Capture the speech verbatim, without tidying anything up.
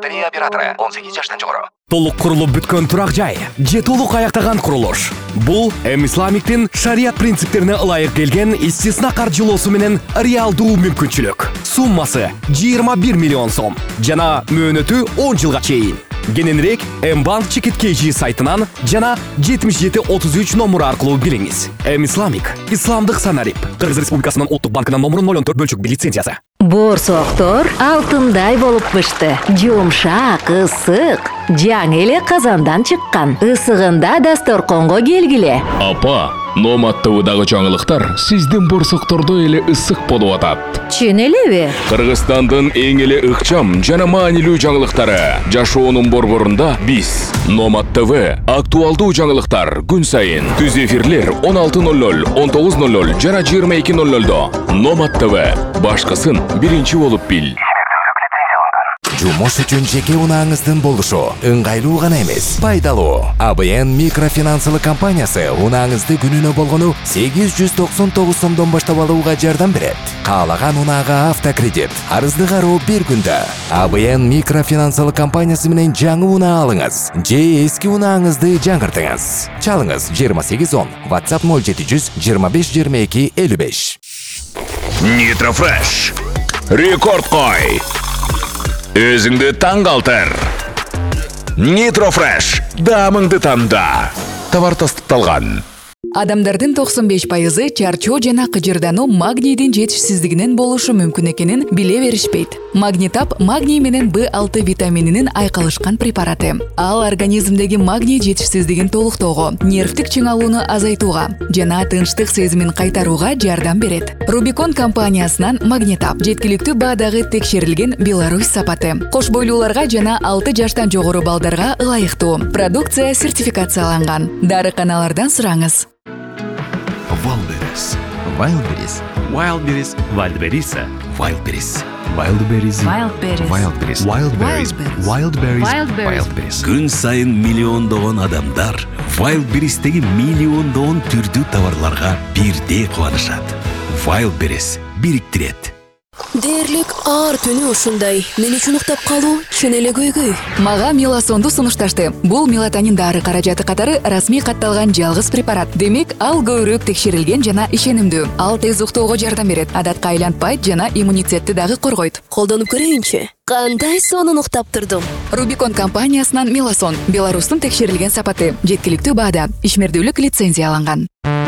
Лотерея операторы он сегиз жаштан жогору. Толук курулуп бүткөн турак жай же толук аяктаган курулуш. Бул Эм Исламиктин шарият принциптерине ылайык келген истисна каржылоосу менен реалдуу мүмкүнчүлүк. Суммасы жыйырма бир миллион сом жана мөөнөтү он жылга чейин. Кененирээк М-банк чекит кей жи сайтынан жана жетимиш жети отуз үч номуру аркылуу билиңиз. Эм Исламик исламдык санарип. Кыргыз Республикасынын улуттук банкынын номуру ноль он төрт бөлчүк бир лицензиясы. Борсоктор алтындай болуп пышты. Жумшак, ысык, жаңы эле казандан чыккан. Ысыгында дасторконго келгиле. Апа, Номад ТВдагы жаңылыктар сиздин борсоктордо эле ысык болуп атат. Чын элеби? Кыргызстандын эң эле ыкчам жана маанилүү жаңылыктары. Жашоонун борборунда биз Номад ТВ актуалдуу жаңылыктар күн сайын түз эфирлер он алты ноль ноль, он тогуз ноль ноль жана жыйырма эки ноль нольдо. Номад ТВ башкысын биринчи болуп бил. Жумуш үчүн жеке унааңыздын болушу ыңгайлуу гана эмес, пайдалуу. А Б Н микрофинансылык компаниясы унааңызды күнүнө болгону сегиз жүз токсон тогуз сомдон баштап алууга жардам берет. Каалаган унаага автокредит, арызды кароо бир күндө. А Б Н микрофинансылык компаниясы менен жаңы унаа алыңыз же эски унааңызды жаңыртыңыз. Чалыңыз жыйырма сегиз он, WhatsApp ноль жети жүз жыйырма беш жыйырма эки элүү беш. Нитрофреш. Рекорд кой. Өзүңдү таң калтыр. Нитрофреш. Даамыңды танда. Товар тастыкталган. Адамдардын токсон беш пайызы чарчоо жана кыжырдануу магнийдин жетишсиздигинен болушу мүмкүн экенин биле беришпейт. Магнитап магний менен Б алты витамининин айкалышкан препараты. Ал организмдеги магний жетишсиздигин толуктоого, нервтик чыңалууну азайтууга жана тынчтык сезимин кайтарууга жардам берет. Рубикон компаниясынан Магнитап жеткиликтүү баадагы текшерилген Беларусь сапаты. Кош бойлууларга жана алты жаштан жогору балдарга ылайыктуу. Продукция сертификацияланган. Дарыканалардан сураңыз. Wildberries. Wildberries. Wildberries. Wildberries. Wildberries. Wildberries. Wildberries. Wildberries. Wildberries. Wildberries. Күн сайын миллиондогон адамдар Wildberries'теги миллиондогон түрдүү товарларга бирдей кубанышат. Wildberries бириктирет. Дээрлик аар түнү ушундай. Мен үчүн уктап калуу чын эле көйгөй. Мага меласонду сунушташты. Бул мелатонин дары каражаты катары расмий катталган жалгыз препарат. Демек, ал көбүрөөк текшерилген жана ишенимдүү. Ал тез уктоого жардам берет, адатка айланпайт жана иммунитетти дагы коргойт. Колдонуп көрөйүнчү. Кандай сонун уктап турдум. Рубикон компаниясынан Меласон, Беларустун текшерилген сапаты, жеткиликтүү баада, ишмердүүлүк лицензияланган.